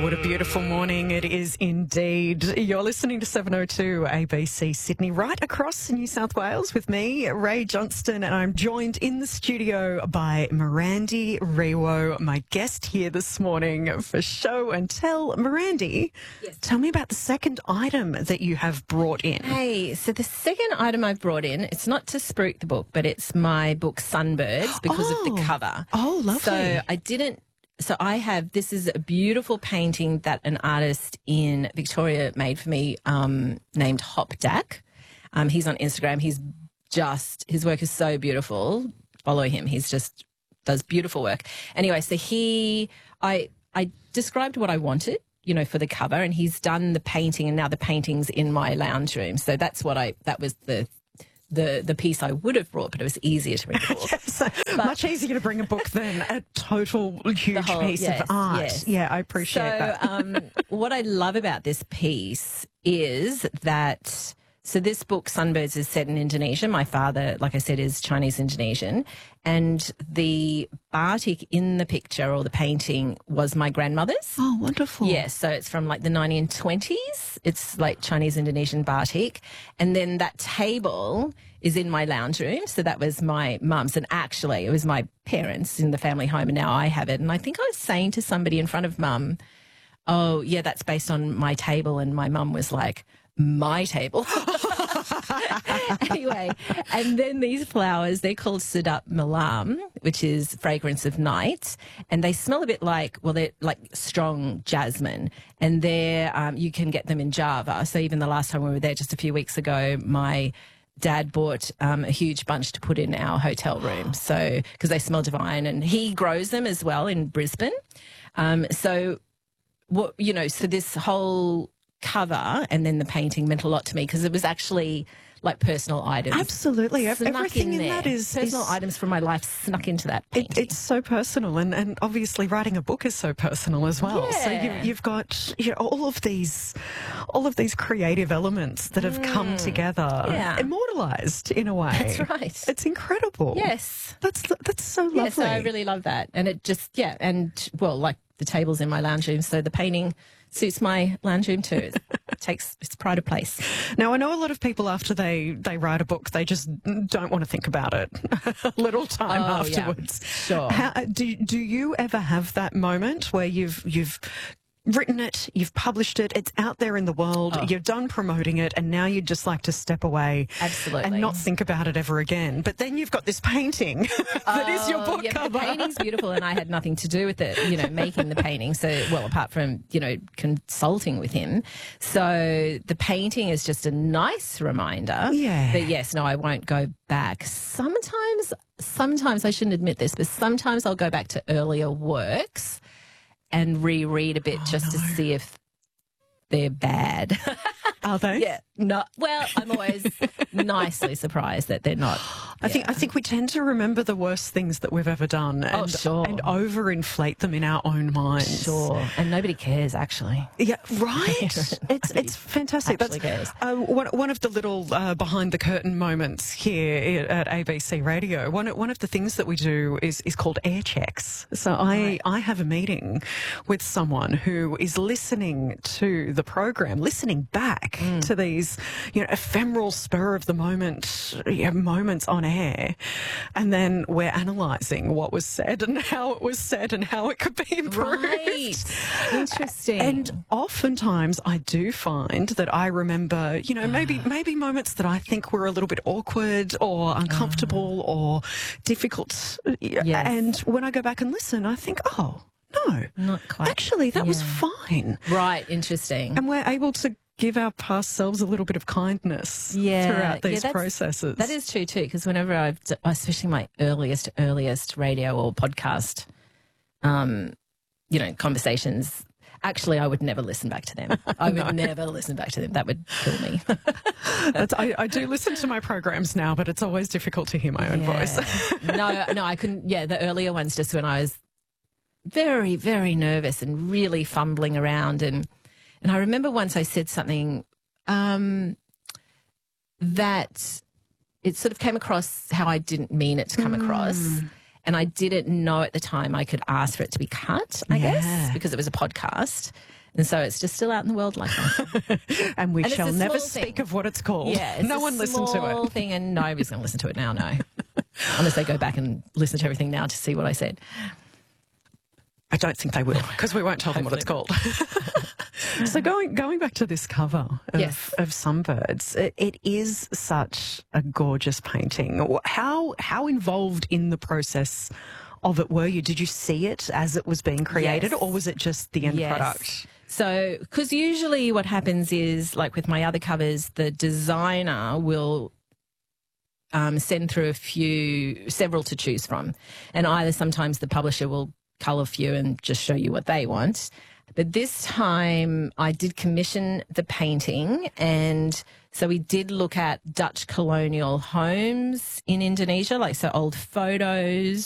what a beautiful morning it is indeed. You're listening to 702 ABC Sydney, right across New South Wales with me, Ray Johnston, and I'm joined in the studio by Mirandy Rewo, my guest here this morning for Show and Tell. Mirandy, yes. Tell me about the second item that you have brought in. Hey, so the second item I've brought in, it's not to spruik the book, but it's my book Sunbirds because of the cover. Oh, lovely. So I have, this is a beautiful painting that an artist in Victoria made for me named Hop Dak. He's on Instagram. His work is so beautiful. Follow him. He's just does beautiful work. Anyway, so I described what I wanted, for the cover, and he's done the painting, and now the painting's in my lounge room. So that was the piece I would have brought, but it was easier to bring a book. Yes, much easier to bring a book than a total huge piece of art. Yes. Yeah, I appreciate that. What I love about this piece is that, so this book, Sunbirds, is set in Indonesia. My father, like I said, is Chinese-Indonesian, and the batik in the picture or the painting was my grandmother's. Oh, wonderful. Yes, so it's from like the 1920s. It's like Chinese-Indonesian batik. And then that table is in my lounge room. So that was my mum's. And actually, it was my parents in the family home, and now I have it. And I think I was saying to somebody in front of Mum, oh, yeah, that's based on my table. And my mum was like, my table. Anyway, and then these flowers, they're called Sedap Malam, which is fragrance of night, and they smell a bit like, they're like strong jasmine, and you can get them in Java. So even the last time we were there just a few weeks ago, my dad bought a huge bunch to put in our hotel room, so because they smell divine, and he grows them as well in Brisbane. So this whole cover and then the painting meant a lot to me because it was actually like personal items. Absolutely. Everything in that is personal items from my life snuck into that painting. It's so personal, and obviously writing a book is so personal as well. Yeah. So you've got all of these creative elements that have come together, immortalized in a way. That's right. It's incredible. Yes. That's so lovely. Yeah, so I really love that. And it just, like the table's in my lounge room, so the painting suits my lounge room too. It takes its pride of place. Now, I know a lot of people after they write a book, they just don't want to think about it a little time afterwards. Yeah. Sure. Do you ever have that moment where you've written it, you've published it, it's out there in the world, you're done promoting it, and now you'd just like to step away and not think about it ever again? But then you've got this painting that is your book cover. The painting's beautiful, and I had nothing to do with it, making the painting. So, apart from, consulting with him. So the painting is just a nice reminder that, yes, no, I won't go back. Sometimes I shouldn't admit this, but sometimes I'll go back to earlier works and reread a bit to see if they're bad. Are they? Yeah. No. Well, I'm always nicely surprised that they're not. I think we tend to remember the worst things that we've ever done and overinflate them in our own minds. Sure. And nobody cares, actually. Yeah, right? It's fantastic. Actually cares. One of the little behind the curtain moments here at ABC Radio. One of the things that we do is called air checks. So I have a meeting with someone who is listening to the program, listening back to these, ephemeral spur of the moment, moments on air. And then we're analysing what was said and how it was said and how it could be improved. Right. Interesting. And oftentimes I do find that I remember, maybe moments that I think were a little bit awkward or uncomfortable or difficult. Yes. And when I go back and listen, I think, oh, no, not quite. Actually, that was fine. Right. Interesting. And we're able to give our past selves a little bit of kindness throughout these processes. That is true too, because whenever especially my earliest radio or podcast, conversations, actually I would never listen back to them. I would never listen back to them. That would kill me. I do listen to my programs now, but it's always difficult to hear my own voice. No, I couldn't. Yeah, the earlier ones, just when I was very, very nervous and really fumbling around. And I remember once I said something that it sort of came across how I didn't mean it to come across. And I didn't know at the time I could ask for it to be cut, I guess, because it was a podcast. And so it's just still out in the world like that. And we And it's shall a never small thing. speak of what it's called. Yeah, it's no a one listened to small it. thing, and nobody's going to listen to it now, no. Unless they go back and listen to everything now to see what I said. I don't think they will, because we won't tell them what it's called. So going back to this cover of, Yes. of Sunbirds, it is such a gorgeous painting. How involved in the process of it were you? Did you see it as it was being created, Yes. or was it just the end product? So, because usually what happens is, like with my other covers, the designer will send through several to choose from. And either sometimes the publisher will cull a few and just show you what they want. But this time I did commission the painting, and so we did look at Dutch colonial homes in Indonesia, like so old photos